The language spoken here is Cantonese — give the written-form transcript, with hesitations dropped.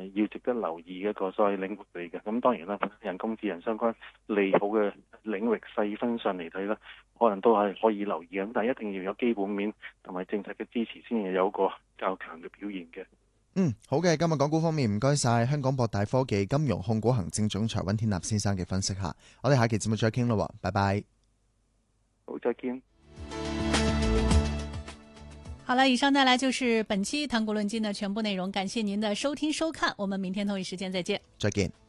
要值得留意嘅一個所謂領域嚟嘅。咁當然啦，人工智能相關利好嘅領域細分上嚟睇啦，可能都係可以留意嘅。咁但係一定要有基本面同埋政策嘅支持，先至有個較強嘅表現嘅。 好嘅，今日港股方面唔該晒香港博大科技金融控股行政總裁溫天納先生嘅分析下，我哋下期節目再傾咯，拜拜。 好，再見。 好了，以上帶來就是本期談股論盡的全部內容，感謝您的收聽收看，我們明天同一時間再見。 再見。